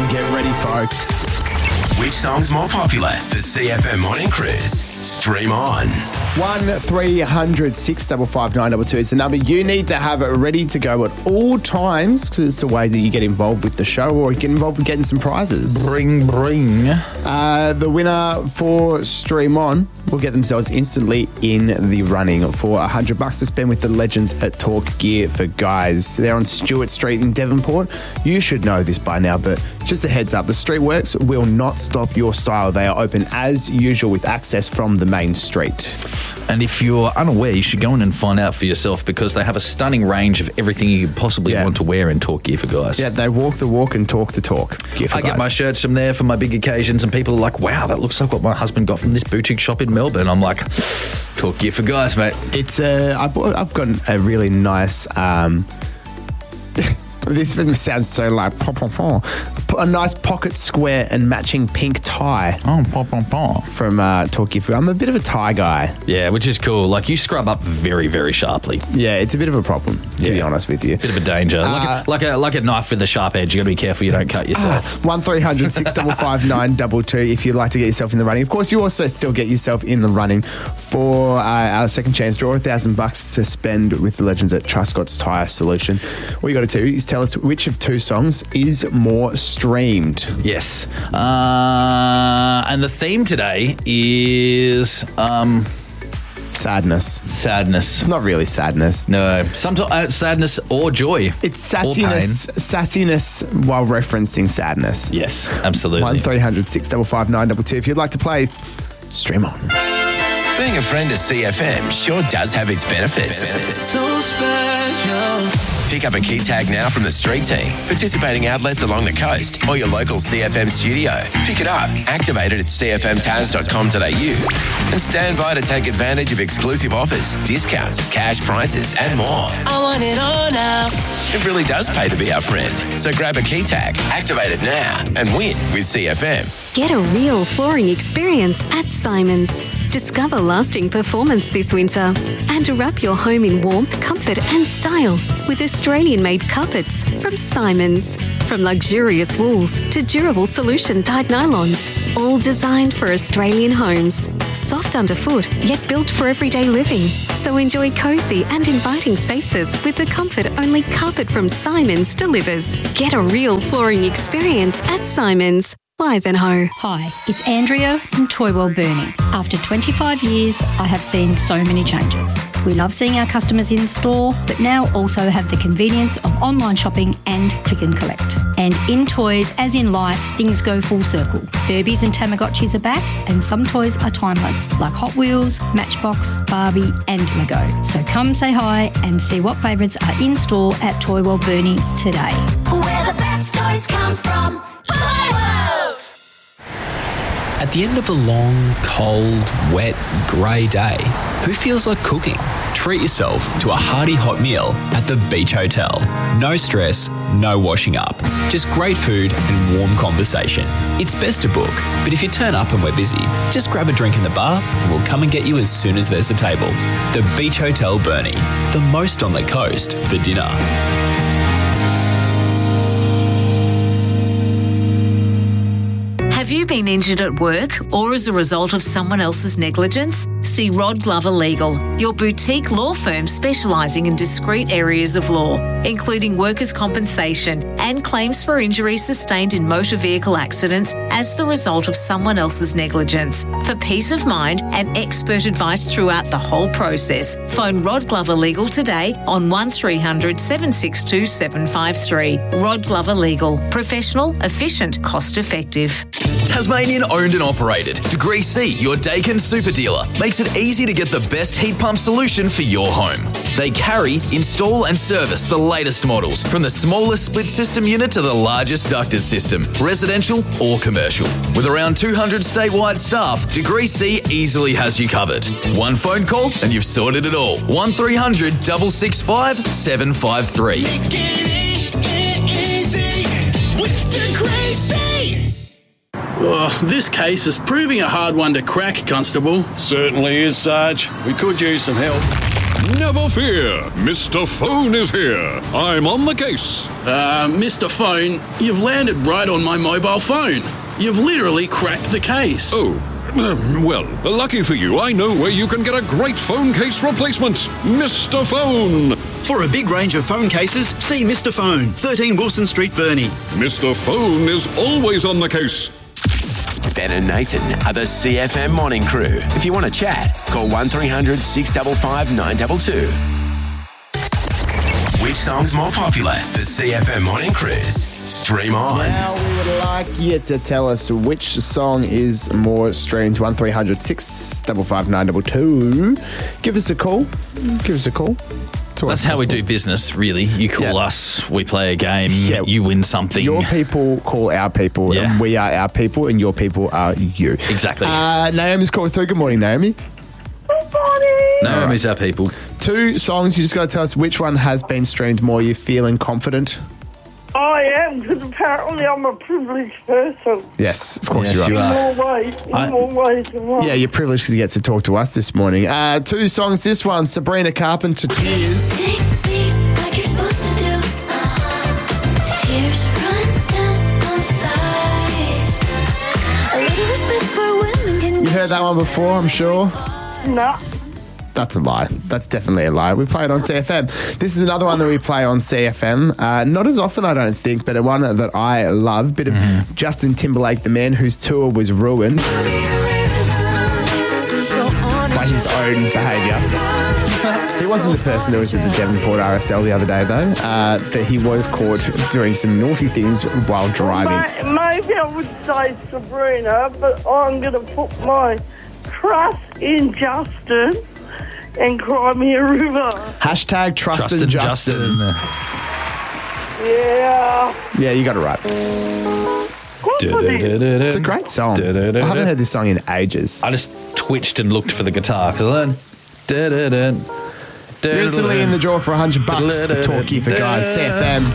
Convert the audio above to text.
Get ready, folks. Which song's more popular? The CFM Morning Cruise. Stream on. 1300 655 922 is the number you need to have it ready to go at all times, because it's the way that you get involved with the show or get involved with getting some prizes. Bring. The winner for Stream On will get themselves instantly in the running for $100 to spend with the legends at Talk Gear for Guys. They're on Stewart Street in Devonport. You should know this by now, but just a heads up, the Streetworks will not stop your style. They are open as usual with access from the main street. And if you're unaware, you should go in and find out for yourself, because they have a stunning range of everything you could possibly want to wear in Talk Gear for Guys. Yeah, they walk the walk and talk the talk. I get my shirts from there for my big occasions, and people are like, wow, that looks like what my husband got from this boutique shop in Melbourne. I'm like, Talk Gear for Guys, mate. It's I've got a really nice this sounds so like a nice pocket square and matching pink tie. From Talk Gear for Guys. I'm a bit of a tie guy. Yeah, which is cool. Like, you scrub up very, very sharply. Yeah, it's a bit of a problem, to be honest with you. Bit of a danger. Like a knife with a sharp edge. You got to be careful you don't cut yourself. 1300 655 922 if you'd like to get yourself in the running. Of course, you also still get yourself in the running for our second chance draw, $1,000 to spend with the legends at Truscott's Tyre Solution. All you got to do is tell us which of two songs is more streamed. Yes. And the theme today is sadness. Not really sadness. No. Sometimes sadness or joy. It's sassiness while referencing sadness. Yes, absolutely. 1300 655 922 if you'd like to play. Stream on. Being a friend of CFM sure does have its benefits. So special. Pick up a key tag now from the street team, participating outlets along the coast, or your local CFM studio. Pick it up, activate it at cfmtaz.com.au, and stand by to take advantage of exclusive offers, discounts, cash prizes, and more. I want it all now. It really does pay to be our friend. So grab a key tag, activate it now, and win with CFM. Get a real flooring experience at Simons. Discover lasting performance this winter and wrap your home in warmth, comfort and style with Australian-made carpets from Simons. From luxurious wools to durable solution-dyed nylons, all designed for Australian homes. Soft underfoot, yet built for everyday living. So enjoy cosy and inviting spaces with the comfort only carpet from Simons delivers. Get a real flooring experience at Simons. Ivanhoe. Hi, it's Andrea from Toy World Burnie. After 25 years, I have seen so many changes. We love seeing our customers in store, but now also have the convenience of online shopping and click and collect. And in toys, as in life, things go full circle. Furbies and Tamagotchis are back, and some toys are timeless, like Hot Wheels, Matchbox, Barbie and Lego. So come say hi and see what favourites are in store at Toy World Burnie today. Where the best toys come from. Toy World! At the end of a long, cold, wet, grey day, who feels like cooking? Treat yourself to a hearty hot meal at the Beach Hotel. No stress, no washing up, just great food and warm conversation. It's best to book, but if you turn up and we're busy, just grab a drink in the bar and we'll come and get you as soon as there's a table. The Beach Hotel Burnie, the most on the coast for dinner. Have you been injured at work or as a result of someone else's negligence? See Rod Glover Legal, your boutique law firm specialising in discrete areas of law, including workers' compensation and claims for injuries sustained in motor vehicle accidents as the result of someone else's negligence. For peace of mind and expert advice throughout the whole process, phone Rod Glover Legal today on 1300 762 753. Rod Glover Legal. Professional, efficient, cost effective. Tasmanian owned and operated. Degree C, your Dakin super dealer, makes it easy to get the best heat pump solution for your home. They carry, install and service the latest models, from the smallest split system unit to the largest ducted system, residential or commercial. With around 200 statewide staff, Degree C easily has you covered. One phone call and you've sorted it all. 1300 665 753. Make it easy with Degree C. Oh, this case is proving a hard one to crack, Constable. Certainly is, Sarge. We could use some help. Never fear, Mr. Phone is here. I'm on the case. Mr. Phone, you've landed right on my mobile phone. You've literally cracked the case. Oh, well, lucky for you, I know where you can get a great phone case replacement. Mr. Phone. For a big range of phone cases, see Mr. Phone, 13 Wilson Street, Burnie. Mr. Phone is always on the case. Ben and Nathan are the CFM morning crew. If you want to chat, call 1300 655 922. Which song's more popular? The CFM morning cruise. Stream on. Now we would like you to tell us which song is more streamed. 1300 655 922. Give us a call. That's how we do business, really. You call us, we play a game, you win something. Your people call our people, and we are our people, and your people are you. Exactly. Naomi's calling through. Good morning, Naomi. Good morning. Naomi's our people. 2 songs. You just got to tell us which one has been streamed more. You're feeling confident? I am, because apparently I'm a privileged person. Yes, of course you are. In more ways than one. Yeah, you're privileged because you get to talk to us this morning. 2 songs. This one, Sabrina Carpenter, Tears. Take me like you're supposed to do. Tears run down both thighs. A little respect for women. You heard that one before, I'm sure. No. That's a lie. That's definitely a lie. We play it on CFM. This is another one that we play on CFM. Not as often, I don't think, but a one that I love. Bit of Justin Timberlake, the man whose tour was ruined by his own behaviour. He wasn't the person that was at the Devonport RSL the other day, though. But he was caught doing some naughty things while driving. Maybe I would say Sabrina, but I'm going to put my trust in Justin and Cry Me a River. Hashtag trust in Justin. Yeah. Yeah, you got it right. It's a great song. I haven't heard this song in ages. I just twitched and looked for the guitar because I learned. You're instantly in the draw for $100 for Talkie for Guys. CFM.